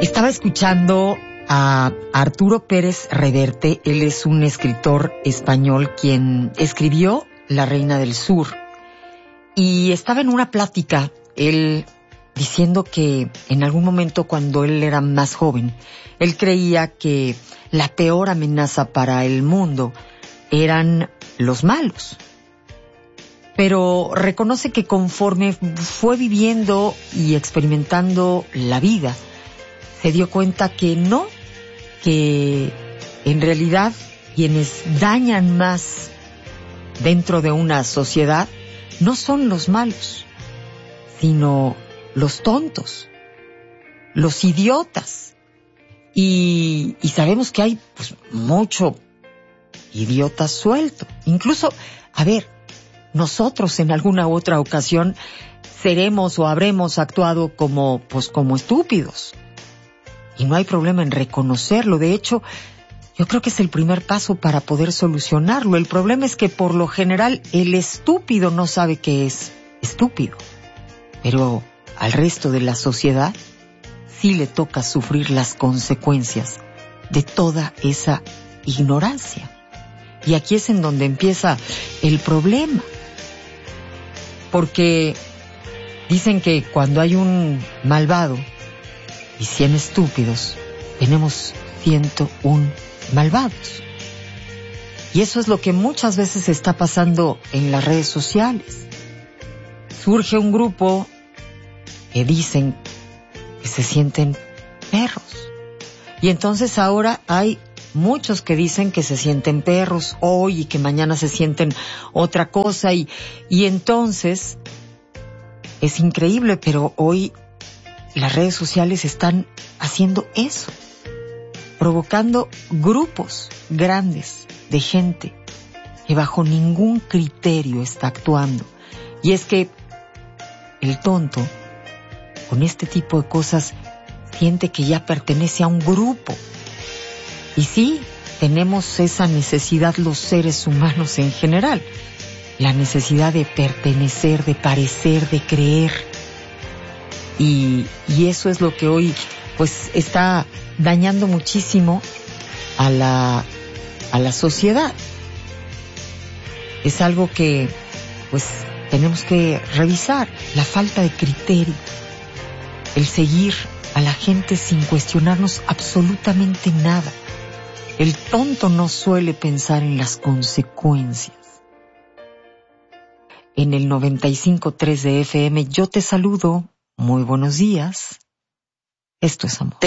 Estaba escuchando a Arturo Pérez Reverte. Él es un escritor español quien escribió La Reina del Sur. Y estaba en una plática, él diciendo que en algún momento cuando él era más joven, él creía que la peor amenaza para el mundo eran los malos. Pero reconoce que conforme fue viviendo y experimentando la vida, se dio cuenta que no, que en realidad quienes dañan más dentro de una sociedad no son los malos, sino los tontos, los idiotas. Y sabemos que hay pues mucho idiota suelto. Incluso, a ver, nosotros en alguna u otra ocasión seremos o habremos actuado como estúpidos. Y no hay problema en reconocerlo. De hecho, yo creo que es el primer paso para poder solucionarlo. El problema es que por lo general el estúpido no sabe que es estúpido. Pero al resto de la sociedad sí le toca sufrir las consecuencias de toda esa ignorancia. Y aquí es en donde empieza el problema. Porque dicen que cuando hay un malvado y 100 estúpidos, tenemos 101 malvados. Y eso es lo que muchas veces está pasando en las redes sociales. Surge un grupo que dicen que se sienten perros. Y entonces ahora hay muchos que dicen que se sienten perros hoy y que mañana se sienten otra cosa. Y entonces es increíble, pero hoy las redes sociales están haciendo eso, provocando grupos grandes de gente que bajo ningún criterio está actuando. Y es que el tonto, con este tipo de cosas, siente que ya pertenece a un grupo. Y sí, tenemos esa necesidad los seres humanos en general, la necesidad de pertenecer, de parecer, de creer. Y eso es lo que hoy pues está dañando muchísimo a la sociedad. Es algo que pues tenemos que revisar, la falta de criterio, el seguir a la gente sin cuestionarnos absolutamente nada. El tonto no suele pensar en las consecuencias. En el 95.3 de FM yo te saludo. Muy buenos días. Esto es amor.